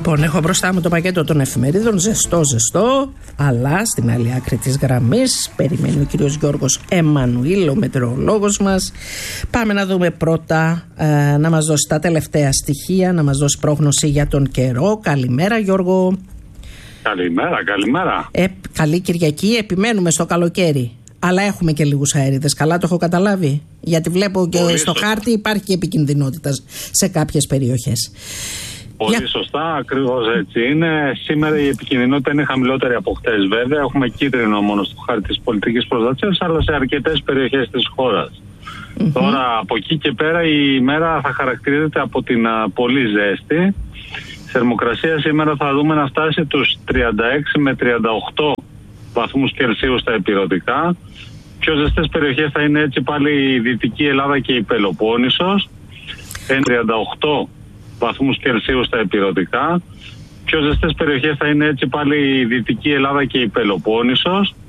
Λοιπόν, έχω μπροστά μου το πακέτο των εφημερίδων, ζεστό, αλλά στην άλλη άκρη της γραμμής περιμένει ο κύριος Γιώργος Εμμανουήλ, ο μετεωρολόγος μας. Πάμε να δούμε πρώτα, να μας δώσει τα τελευταία στοιχεία, να μας δώσει πρόγνωση για τον καιρό. Καλημέρα, Γιώργο. Καλημέρα. Καλή Κυριακή, επιμένουμε στο καλοκαίρι. Αλλά έχουμε και λίγους αέριδες. Καλά το έχω καταλάβει. Γιατί βλέπω και στο χάρτη υπάρχει και επικινδυνότητα σε κάποιες περιοχές. Πολύ σωστά, ακριβώς έτσι είναι. Σήμερα η επικινδυνότητα είναι χαμηλότερη από χτες, βέβαια. Έχουμε κίτρινο μόνο στο χάρτη της πολιτικής προστασίας, αλλά σε αρκετές περιοχές της χώρας. Τώρα, από εκεί και πέρα, η ημέρα θα χαρακτηρίζεται από την πολύ ζέστη. Θερμοκρασία σήμερα θα δούμε να φτάσει τους 36 με 38 βαθμούς Κελσίου στα ηπειρωτικά. Πιο ζεστές περιοχές θα είναι έτσι πάλι η Δυτική Ελλάδα και η Πελοπόννησος. 38 βαθμούς Κελσίου στα ηπειρωτικά. Πιο ζεστές περιοχές θα είναι έτσι πάλι η Δυτική Ελλάδα και η Πελοπόννησος.